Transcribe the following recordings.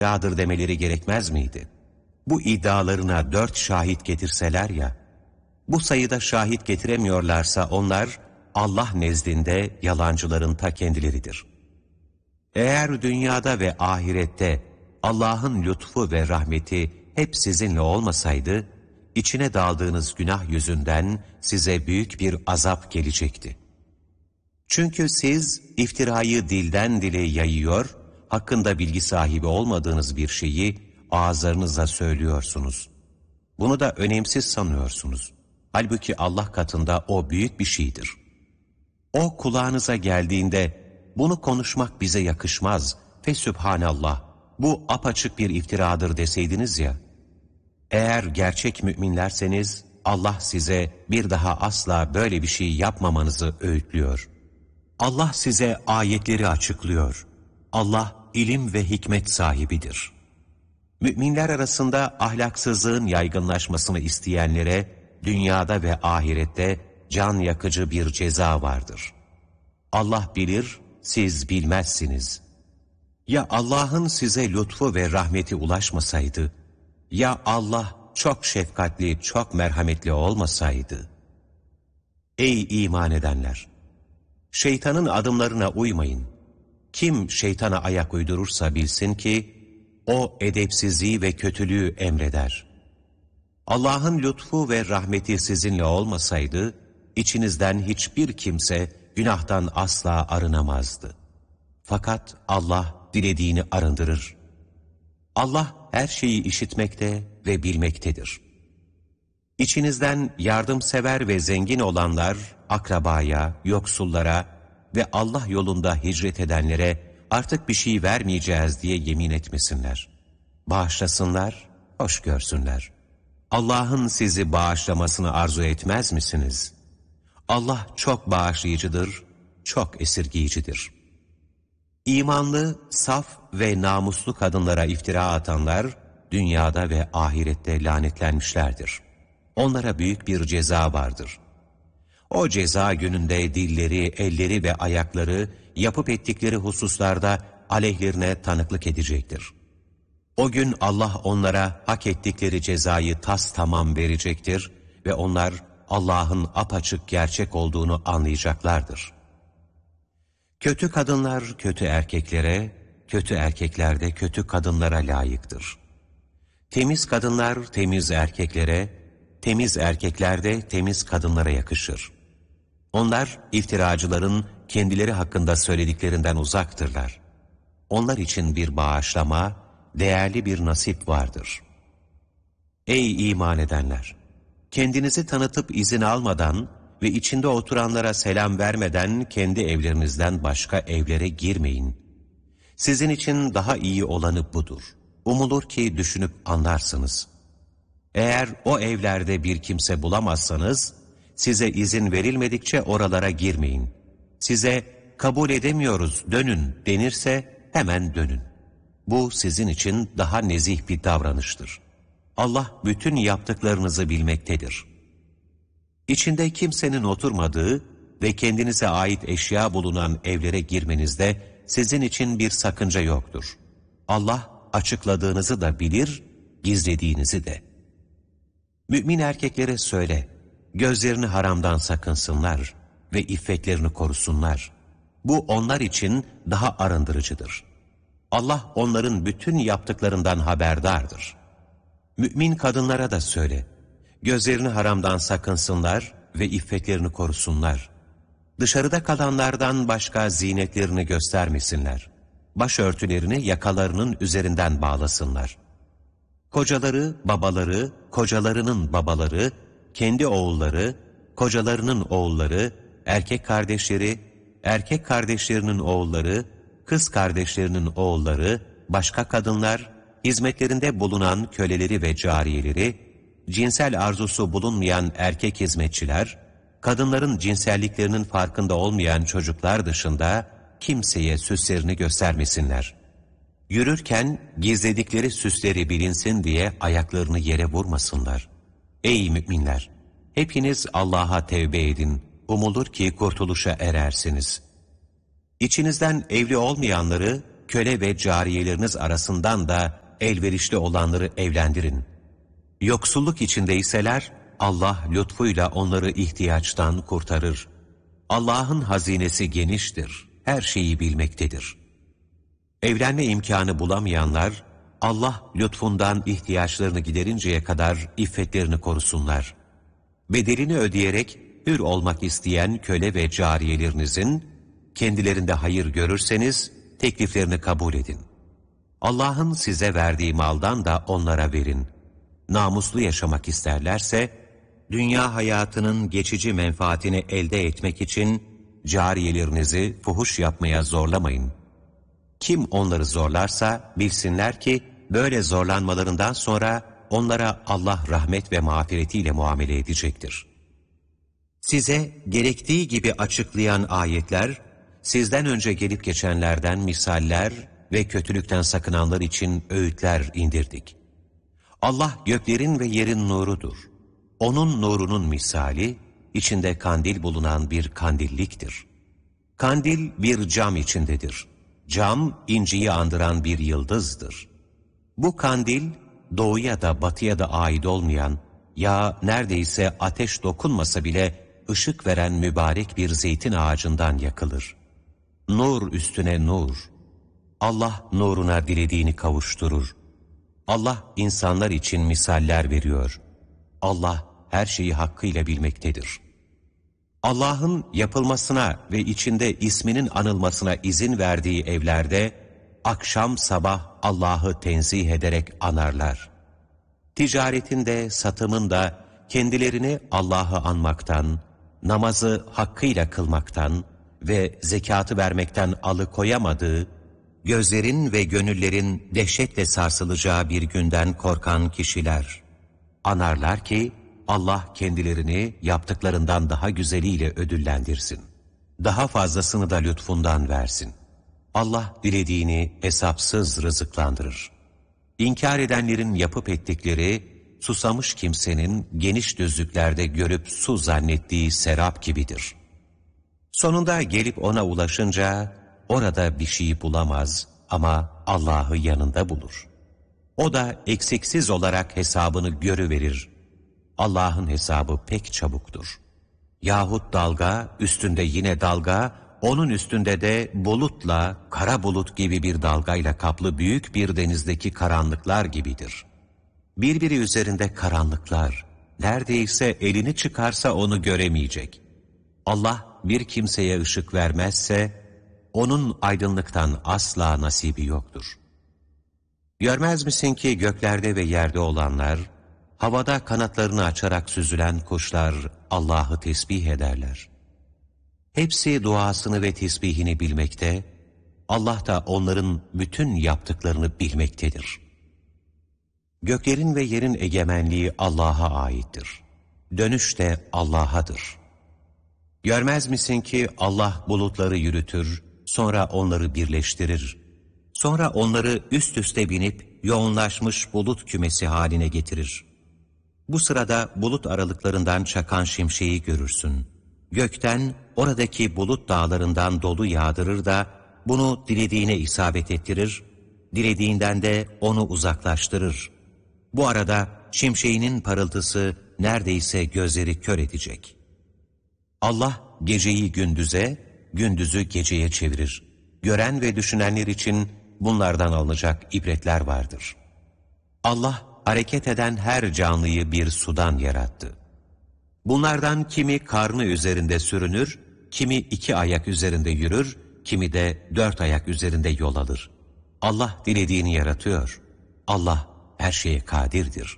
iftiradır demeleri gerekmez miydi? Bu iddialarına 4 şahit getirseler ya, bu sayıda şahit getiremiyorlarsa onlar Allah nezdinde yalancıların ta kendileridir. Eğer dünyada ve ahirette Allah'ın lütfu ve rahmeti hep sizinle olmasaydı, içine daldığınız günah yüzünden size büyük bir azap gelecekti. Çünkü siz iftirayı dilden dile yayıyor, hakkında bilgi sahibi olmadığınız bir şeyi ağızlarınızla söylüyorsunuz. Bunu da önemsiz sanıyorsunuz. Halbuki Allah katında o büyük bir şeydir. O kulağınıza geldiğinde, bunu konuşmak bize yakışmaz, fesübhanallah, bu apaçık bir iftiradır deseydiniz ya, eğer gerçek müminlerseniz, Allah size bir daha asla böyle bir şey yapmamanızı öğütlüyor. Allah size ayetleri açıklıyor. Allah ilim ve hikmet sahibidir. Müminler arasında ahlaksızlığın yaygınlaşmasını isteyenlere, dünyada ve ahirette can yakıcı bir ceza vardır. Allah bilir, siz bilmezsiniz. Ya Allah'ın size lütfu ve rahmeti ulaşmasaydı, ya Allah çok şefkatli, çok merhametli olmasaydı. Ey iman edenler! Şeytanın adımlarına uymayın. Kim şeytana ayak uydurursa bilsin ki, o edepsizliği ve kötülüğü emreder. Allah'ın lütfu ve rahmeti sizinle olmasaydı, içinizden hiçbir kimse günahtan asla arınamazdı. Fakat Allah dilediğini arındırır. Allah her şeyi işitmekte ve bilmektedir. İçinizden yardımsever ve zengin olanlar, akrabaya, yoksullara ve Allah yolunda hicret edenlere artık bir şey vermeyeceğiz diye yemin etmesinler. Bağışlasınlar, hoş görsünler. Allah'ın sizi bağışlamasını arzu etmez misiniz? Allah çok bağışlayıcıdır, çok esirgeyicidir. İmanlı, saf ve namuslu kadınlara iftira atanlar, dünyada ve ahirette lanetlenmişlerdir. Onlara büyük bir ceza vardır. O ceza gününde dilleri, elleri ve ayakları yapıp ettikleri hususlarda aleyhlerine tanıklık edecektir. O gün Allah onlara hak ettikleri cezayı tamam verecektir ve onlar Allah'ın apaçık gerçek olduğunu anlayacaklardır. Kötü kadınlar kötü erkeklere, kötü erkekler de kötü kadınlara layıktır. Temiz kadınlar temiz erkeklere, temiz erkekler de temiz kadınlara yakışır. Onlar iftiracıların kendileri hakkında söylediklerinden uzaktırlar. Onlar için bir bağışlama, değerli bir nasip vardır. Ey iman edenler! Kendinizi tanıtıp izin almadan ve içinde oturanlara selam vermeden kendi evlerinizden başka evlere girmeyin. Sizin için daha iyi olanı budur. Umulur ki düşünüp anlarsınız. Eğer o evlerde bir kimse bulamazsanız, size izin verilmedikçe oralara girmeyin. Size kabul edemiyoruz, dönün denirse hemen dönün. Bu sizin için daha nezih bir davranıştır. Allah bütün yaptıklarınızı bilmektedir. İçinde kimsenin oturmadığı ve kendinize ait eşya bulunan evlere girmenizde sizin için bir sakınca yoktur. Allah açıkladığınızı da bilir, gizlediğinizi de. Mümin erkeklere söyle, gözlerini haramdan sakınsınlar ve iffetlerini korusunlar. Bu onlar için daha arındırıcıdır. Allah onların bütün yaptıklarından haberdardır. Mümin kadınlara da söyle, gözlerini haramdan sakınsınlar ve iffetlerini korusunlar. Dışarıda kalanlardan başka zinetlerini göstermesinler. Başörtülerini yakalarının üzerinden bağlasınlar. Kocaları, babaları, kocalarının babaları, kendi oğulları, kocalarının oğulları, erkek kardeşleri, erkek kardeşlerinin oğulları, kız kardeşlerinin oğulları, başka kadınlar, hizmetlerinde bulunan köleleri ve cariyeleri, cinsel arzusu bulunmayan erkek hizmetçiler, kadınların cinselliklerinin farkında olmayan çocuklar dışında kimseye süslerini göstermesinler. Yürürken gizledikleri süsleri bilinsin diye ayaklarını yere vurmasınlar. Ey müminler! Hepiniz Allah'a tevbe edin, umulur ki kurtuluşa erersiniz. İçinizden evli olmayanları, köle ve cariyeleriniz arasından da elverişli olanları evlendirin. Yoksulluk içindeyseler, Allah lütfuyla onları ihtiyaçtan kurtarır. Allah'ın hazinesi geniştir, her şeyi bilmektedir. Evlenme imkanı bulamayanlar, Allah lütfundan ihtiyaçlarını giderinceye kadar iffetlerini korusunlar. Bedelini ödeyerek hür olmak isteyen köle ve cariyelerinizin, kendilerinde hayır görürseniz, tekliflerini kabul edin. Allah'ın size verdiği maldan da onlara verin. Namuslu yaşamak isterlerse, dünya hayatının geçici menfaatini elde etmek için cariyelerinizi fuhuş yapmaya zorlamayın. Kim onları zorlarsa bilsinler ki böyle zorlanmalarından sonra onlara Allah rahmet ve mağfiretiyle muamele edecektir. Size gerektiği gibi açıklayan ayetler, sizden önce gelip geçenlerden misaller ve kötülükten sakınanlar için öğütler indirdik. Allah göklerin ve yerin nurudur. Onun nurunun misali, içinde kandil bulunan bir kandilliktir. Kandil bir cam içindedir. Cam, inciyi andıran bir yıldızdır. Bu kandil, doğuya da batıya da ait olmayan, ya neredeyse ateş dokunmasa bile ışık veren mübarek bir zeytin ağacından yakılır. Nur üstüne nur. Allah nuruna dilediğini kavuşturur. Allah insanlar için misaller veriyor. Allah her şeyi hakkıyla bilmektedir. Allah'ın yapılmasına ve içinde isminin anılmasına izin verdiği evlerde akşam sabah Allah'ı tenzih ederek anarlar. Ticaretinde, satımında kendilerini Allah'ı anmaktan, namazı hakkıyla kılmaktan ve zekatı vermekten alıkoyamadığı, gözlerin ve gönüllerin dehşetle sarsılacağı bir günden korkan kişiler anarlar ki Allah kendilerini yaptıklarından daha güzeliyle ödüllendirsin. Daha fazlasını da lütfundan versin. Allah dilediğini hesapsız rızıklandırır. İnkar edenlerin yapıp ettikleri, susamış kimsenin geniş düzlüklerde görüp su zannettiği serap gibidir. Sonunda gelip ona ulaşınca, orada bir şey bulamaz ama Allah'ı yanında bulur. O da eksiksiz olarak hesabını görüverir. Allah'ın hesabı pek çabuktur. Yahut dalga, üstünde yine dalga, onun üstünde de bulutla, kara bulut gibi bir dalgayla kaplı büyük bir denizdeki karanlıklar gibidir. Birbiri üzerinde karanlıklar, neredeyse elini çıkarsa onu göremeyecek. Allah bir kimseye ışık vermezse, onun aydınlıktan asla nasibi yoktur. Görmez misin ki göklerde ve yerde olanlar, havada kanatlarını açarak süzülen kuşlar Allah'ı tesbih ederler. Hepsi duasını ve tesbihini bilmekte, Allah da onların bütün yaptıklarını bilmektedir. Göklerin ve yerin egemenliği Allah'a aittir. Dönüş de Allah'adır. Görmez misin ki Allah bulutları yürütür, sonra onları birleştirir. Sonra onları üst üste binip yoğunlaşmış bulut kümesi haline getirir. Bu sırada bulut aralıklarından çakan şimşeği görürsün. Gökten oradaki bulut dağlarından dolu yağdırır da bunu dilediğine isabet ettirir, dilediğinden de onu uzaklaştırır. Bu arada şimşeğinin parıltısı neredeyse gözleri kör edecek. Allah geceyi gündüze, gündüzü geceye çevirir. Gören ve düşünenler için bunlardan alınacak ibretler vardır. Allah hareket eden her canlıyı bir sudan yarattı. Bunlardan kimi karnı üzerinde sürünür, kimi 2 ayak üzerinde yürür, kimi de 4 ayak üzerinde yol alır. Allah dilediğini yaratıyor. Allah her şeye kadirdir.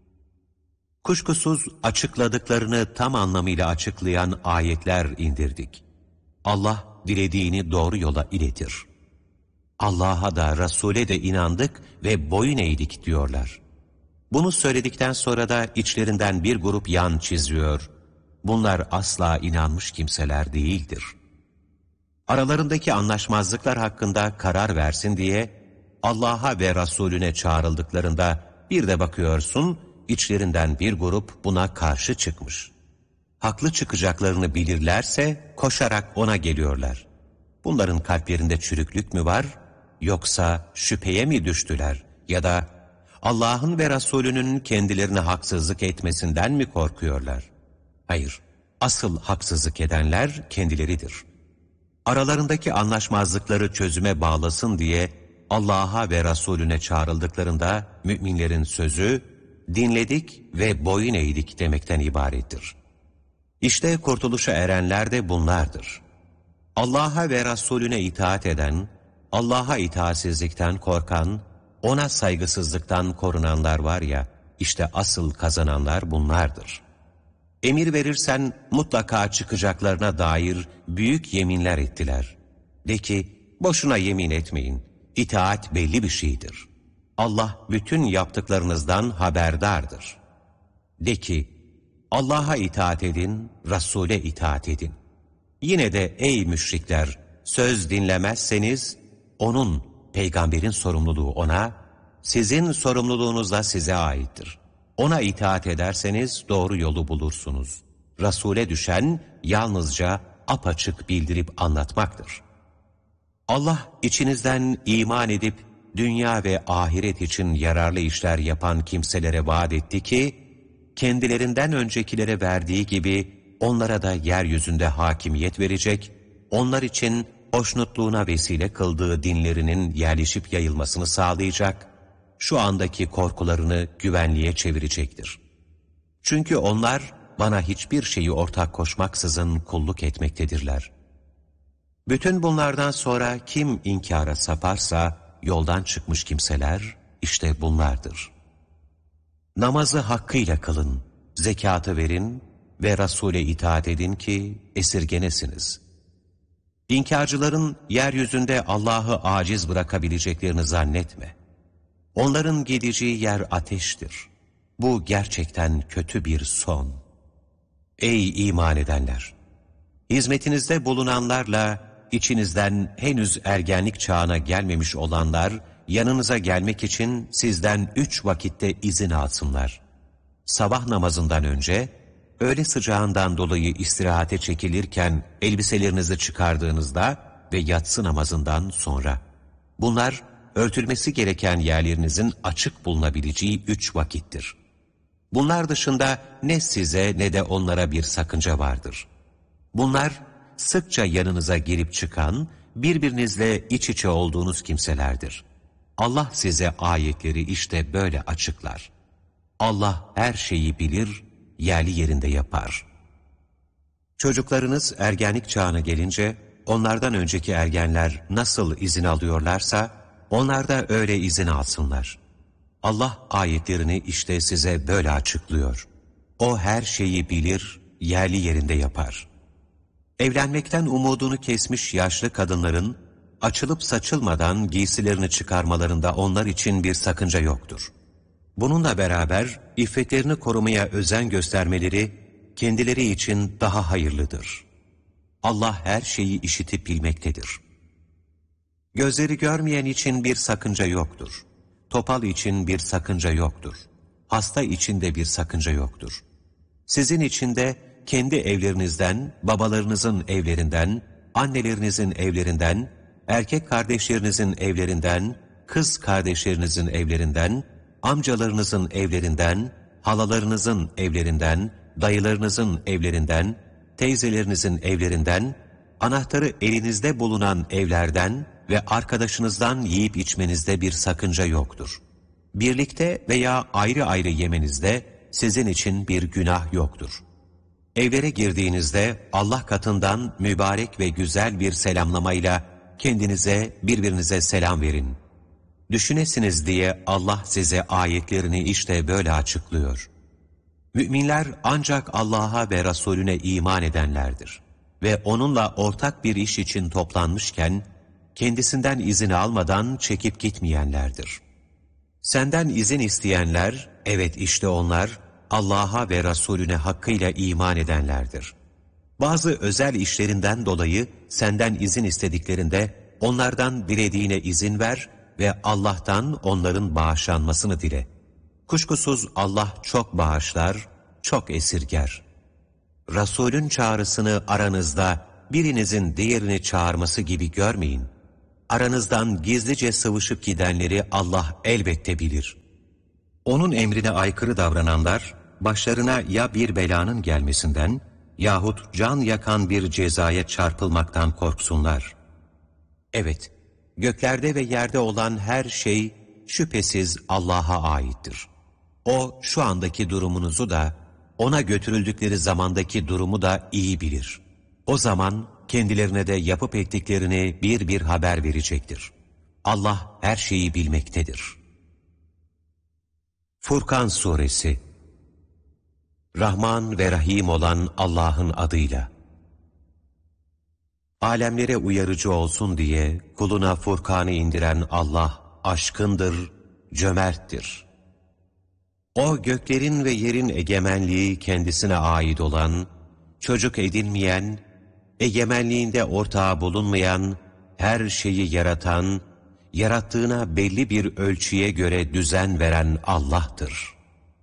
Kuşkusuz açıkladıklarını tam anlamıyla açıklayan ayetler indirdik. Allah dilediğini doğru yola iletir. Allah'a da Resul'e de inandık ve boyun eğdik diyorlar. Bunu söyledikten sonra da içlerinden bir grup yan çiziyor. Bunlar asla inanmış kimseler değildir. Aralarındaki anlaşmazlıklar hakkında karar versin diye Allah'a ve Resulüne çağrıldıklarında bir de bakıyorsun içlerinden bir grup buna karşı çıkmış. Haklı çıkacaklarını bilirlerse koşarak ona geliyorlar. Bunların kalplerinde çürüklük mü var yoksa şüpheye mi düştüler ya da Allah'ın ve Resulünün kendilerine haksızlık etmesinden mi korkuyorlar? Hayır, asıl haksızlık edenler kendileridir. Aralarındaki anlaşmazlıkları çözüme bağlasın diye Allah'a ve Resulüne çağrıldıklarında müminlerin sözü, dinledik ve boyun eğdik demekten ibarettir. İşte kurtuluşa erenler de bunlardır. Allah'a ve Resulüne itaat eden, Allah'a itaatsizlikten korkan, ona saygısızlıktan korunanlar var ya, işte asıl kazananlar bunlardır. Emir verirsen mutlaka çıkacaklarına dair büyük yeminler ettiler. De ki, boşuna yemin etmeyin, itaat belli bir şeydir. Allah bütün yaptıklarınızdan haberdardır. De ki, Allah'a itaat edin, Resul'e itaat edin. Yine de ey müşrikler, söz dinlemezseniz, onun, peygamberin sorumluluğu ona, sizin sorumluluğunuz da size aittir. Ona itaat ederseniz doğru yolu bulursunuz. Resul'e düşen yalnızca apaçık bildirip anlatmaktır. Allah içinizden iman edip dünya ve ahiret için yararlı işler yapan kimselere vaat etti ki, kendilerinden öncekilere verdiği gibi onlara da yeryüzünde hakimiyet verecek, onlar için hoşnutluğuna vesile kıldığı dinlerinin yerleşip yayılmasını sağlayacak, şu andaki korkularını güvenliğe çevirecektir. Çünkü onlar bana hiçbir şeyi ortak koşmaksızın kulluk etmektedirler. Bütün bunlardan sonra kim inkara saparsa yoldan çıkmış kimseler işte bunlardır. Namazı hakkıyla kılın, zekatı verin ve Resul'e itaat edin ki esirgenesiniz. İnkarcıların yeryüzünde Allah'ı aciz bırakabileceklerini zannetme. Onların gideceği yer ateştir. Bu gerçekten kötü bir son. Ey iman edenler! Hizmetinizde bulunanlarla içinizden henüz ergenlik çağına gelmemiş olanlar yanınıza gelmek için sizden 3 vakitte izin alsınlar. Sabah namazından önce, öğle sıcağından dolayı istirahate çekilirken elbiselerinizi çıkardığınızda ve yatsı namazından sonra. Bunlar örtülmesi gereken yerlerinizin açık bulunabileceği 3 vakittir. Bunlar dışında ne size ne de onlara bir sakınca vardır. Bunlar sıkça yanınıza girip çıkan, birbirinizle iç içe olduğunuz kimselerdir. Allah size ayetleri işte böyle açıklar. Allah her şeyi bilir, yerli yerinde yapar. Çocuklarınız ergenlik çağına gelince, onlardan önceki ergenler nasıl izin alıyorlarsa, onlar da öyle izin alsınlar. Allah ayetlerini işte size böyle açıklıyor. O her şeyi bilir, yerli yerinde yapar. Evlenmekten umudunu kesmiş yaşlı kadınların, açılıp saçılmadan giysilerini çıkarmalarında onlar için bir sakınca yoktur. Bununla beraber iffetlerini korumaya özen göstermeleri kendileri için daha hayırlıdır. Allah her şeyi işitip bilmektedir. Gözleri görmeyen için bir sakınca yoktur. Topal için bir sakınca yoktur. Hasta için de bir sakınca yoktur. Sizin için de kendi evlerinizden, babalarınızın evlerinden, annelerinizin evlerinden, erkek kardeşlerinizin evlerinden, kız kardeşlerinizin evlerinden, amcalarınızın evlerinden, halalarınızın evlerinden, dayılarınızın evlerinden, teyzelerinizin evlerinden, anahtarı elinizde bulunan evlerden ve arkadaşınızdan yiyip içmenizde bir sakınca yoktur. Birlikte veya ayrı ayrı yemenizde sizin için bir günah yoktur. Evlere girdiğinizde Allah katından mübarek ve güzel bir selamlamayla kendinize, birbirinize selam verin. Düşünesiniz diye Allah size ayetlerini işte böyle açıklıyor. Müminler ancak Allah'a ve Resulüne iman edenlerdir. Ve onunla ortak bir iş için toplanmışken, kendisinden izin almadan çekip gitmeyenlerdir. Senden izin isteyenler, evet işte onlar, Allah'a ve Resulüne hakkıyla iman edenlerdir. Bazı özel işlerinden dolayı senden izin istediklerinde, onlardan dilediğine izin ver ve Allah'tan onların bağışlanmasını dile. Kuşkusuz Allah çok bağışlar, çok esirger. Resulün çağrısını aranızda birinizin diğerini çağırması gibi görmeyin. aranızdan gizlice sıvışıp gidenleri Allah elbette bilir. Onun emrine aykırı davrananlar, başlarına ya bir belanın gelmesinden yahut can yakan bir cezaya çarpılmaktan korksunlar. Evet, göklerde ve yerde olan her şey şüphesiz Allah'a aittir. O şu andaki durumunuzu da, ona götürüldükleri zamandaki durumu da iyi bilir. O zaman kendilerine de yapıp ettiklerini bir bir haber verecektir. Allah her şeyi bilmektedir. Furkan Suresi. Rahman ve Rahim olan Allah'ın adıyla. Alemlere uyarıcı olsun diye kuluna Furkan'ı indiren Allah aşkındır, cömerttir. O göklerin ve yerin egemenliği kendisine ait olan, çocuk edinmeyen, egemenliğinde ortağı bulunmayan, her şeyi yaratan, yarattığına belli bir ölçüye göre düzen veren Allah'tır.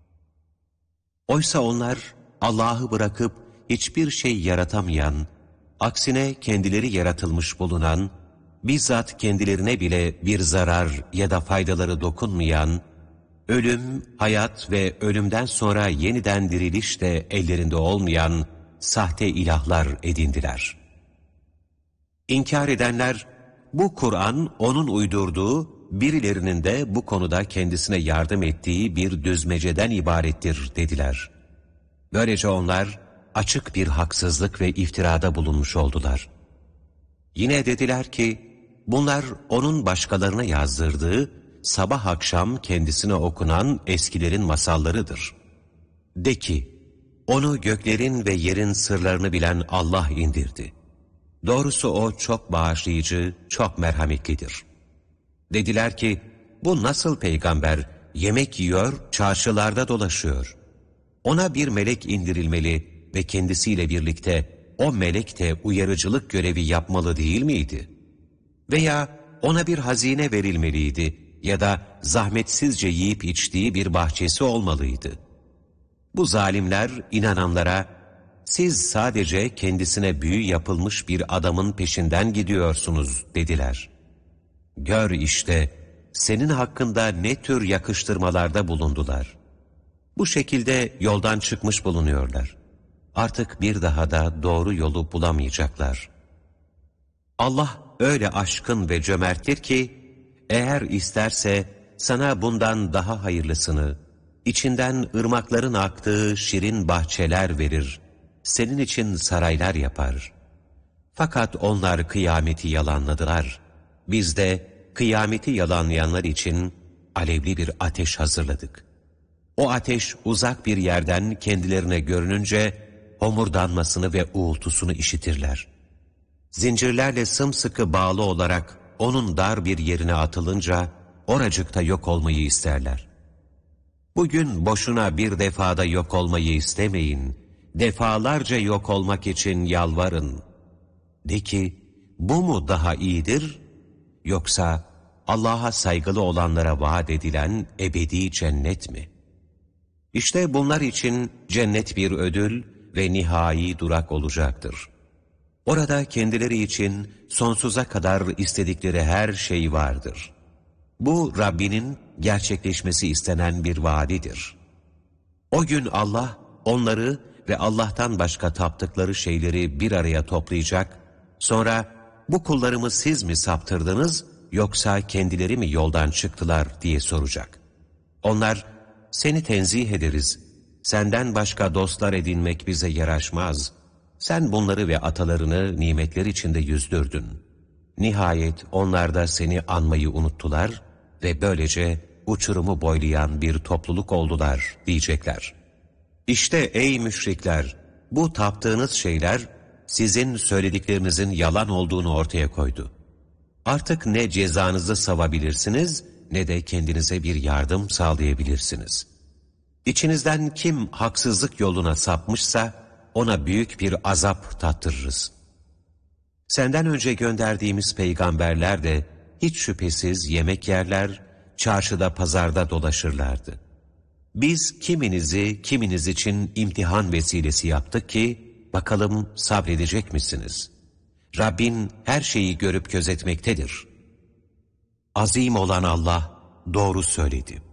Oysa onlar Allah'ı bırakıp hiçbir şey yaratamayan, aksine kendileri yaratılmış bulunan, bizzat kendilerine bile bir zarar ya da faydaları dokunmayan, ölüm, hayat ve ölümden sonra yeniden diriliş de ellerinde olmayan sahte ilahlar edindiler. İnkar edenler, bu Kur'an onun uydurduğu, birilerinin de bu konuda kendisine yardım ettiği bir düzmeceden ibarettir dediler. Böylece onlar açık bir haksızlık ve iftirada bulunmuş oldular. Yine dediler ki, bunlar onun başkalarına yazdırdığı, sabah akşam kendisine okunan eskilerin masallarıdır. De ki, onu göklerin ve yerin sırlarını bilen Allah indirdi. Doğrusu o çok bağışlayıcı, çok merhametlidir. Dediler ki, bu nasıl peygamber yemek yiyor, çarşılarda dolaşıyor? Ona bir melek indirilmeli ve kendisiyle birlikte o melek de uyarıcılık görevi yapmalı değil miydi? Veya ona bir hazine verilmeliydi ya da zahmetsizce yiyip içtiği bir bahçesi olmalıydı. Bu zalimler inananlara, siz sadece kendisine büyü yapılmış bir adamın peşinden gidiyorsunuz dediler. Gör işte, senin hakkında ne tür yakıştırmalarda bulundular. Bu şekilde yoldan çıkmış bulunuyorlar. Artık bir daha da doğru yolu bulamayacaklar. Allah öyle aşkın ve cömerttir ki, eğer isterse sana bundan daha hayırlısını, içinden ırmakların aktığı şirin bahçeler verir, senin için saraylar yapar. Fakat onlar kıyameti yalanladılar. Biz de kıyameti yalanlayanlar için alevli bir ateş hazırladık. O ateş uzak bir yerden kendilerine görününce homurdanmasını ve uğultusunu işitirler. Zincirlerle sımsıkı bağlı olarak onun dar bir yerine atılınca oracıkta yok olmayı isterler. Bugün boşuna bir defada yok olmayı istemeyin, defalarca yok olmak için yalvarın. De ki, bu mu daha iyidir? Yoksa Allah'a saygılı olanlara vaat edilen ebedi cennet mi? İşte bunlar için cennet bir ödül ve nihai durak olacaktır. Orada kendileri için sonsuza kadar istedikleri her şey vardır. Bu Rabbinin gerçekleşmesi istenen bir vaadidir. O gün Allah onları ve Allah'tan başka taptıkları şeyleri bir araya toplayacak, sonra bu kullarımı siz mi saptırdınız yoksa kendileri mi yoldan çıktılar diye soracak. Onlar, seni tenzih ederiz, senden başka dostlar edinmek bize yaraşmaz. Sen bunları ve atalarını nimetler içinde yüzdürdün. Nihayet onlar da seni anmayı unuttular ve böylece uçurumu boylayan bir topluluk oldular diyecekler. İşte ey müşrikler, bu taptığınız şeyler sizin söylediklerinizin yalan olduğunu ortaya koydu. Artık ne cezanızı savabilirsiniz ne de kendinize bir yardım sağlayabilirsiniz. İçinizden kim haksızlık yoluna sapmışsa ona büyük bir azap tattırırız. Senden önce gönderdiğimiz peygamberler de hiç şüphesiz yemek yerler, çarşıda pazarda dolaşırlardı. Biz kiminiz için imtihan vesilesi yaptık ki, bakalım sabredecek misiniz? Rabbin her şeyi görüp gözetmektedir. azim olan Allah doğru söyledi.